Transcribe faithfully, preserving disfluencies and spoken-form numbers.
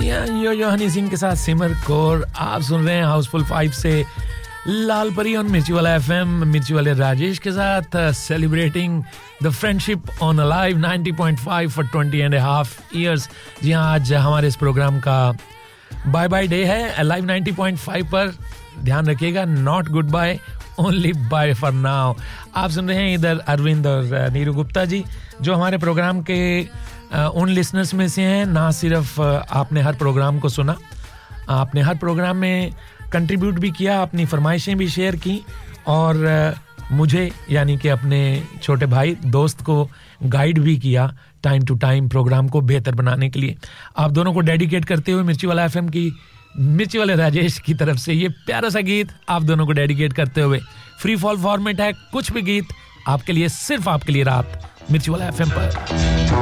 यो यो हनी सिंह के साथ सिमर कौर। आप सुन रहे हैं हाउसफुल फाइव से लाल परी ऑन मिर्ची वाला एफएम, मिर्ची वाले राजेश के साथ celebrating the friendship on alive ninety point five for twenty and half years. जी हाँ, आज हमारे इस प्रोग्राम का बाय बाय डे है अलाइव नाइंटी पॉइंट फाइव पर। ध्यान रखिएगा, not good bye, only by for now. आप सुन रहे हैं इधर अरविंद और नीरू गुप्ता जी, जो हमारे प्रोग्राम के उन लिसनर्स में से हैं। ना सिर्फ आपने हर प्रोग्राम को सुना, आपने हर प्रोग्राम में कंट्रीब्यूट भी किया, अपनी फरमाइशें भी शेयर की और मुझे यानी कि अपने छोटे भाई दोस्त को गाइड भी किया टाइम टू टाइम प्रोग्राम को बेहतर बनाने के लिए। आप दोनों को डेडिकेट करते हुए मिर्ची वाला एफएम की मिर्ची वाले राजेश की तरफ से ये प्यारा सा गीत आप दोनों को डेडिकेट करते हुए। फ्री फॉल फॉर्मेट है, कुछ भी गीत आपके लिए, सिर्फ आपके लिए रात मिर्ची वाला एफएम पर।